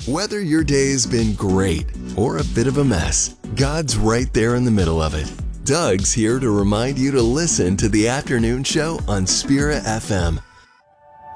Whether your day's been great or a bit of a mess, God's right there in the middle of it. Doug's here to remind you to listen to the afternoon show on Spirit FM.